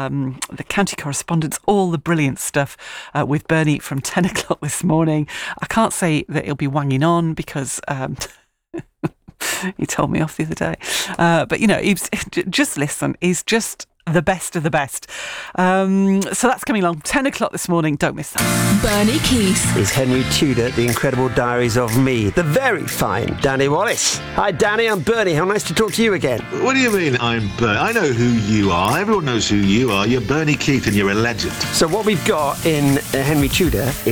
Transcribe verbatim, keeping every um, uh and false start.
um, the county correspondence, all the brilliant stuff uh, with Bernie from ten o'clock this morning. I can't say that he'll be wanging on because... Um, he told me off the other day. Uh, but, you know, he's, just listen. He's just the best of the best. Um, so that's coming along. ten o'clock this morning. Don't miss that. Bernie Keith. Is Henry Tudor, The Incredible Diaries of Me. The very fine Danny Wallace. Hi, Danny. I'm Bernie. How nice to talk to you again. What do you mean I'm Bernie? I know who you are. Everyone knows who you are. You're Bernie Keith and you're a legend. So what we've got in uh, Henry Tudor is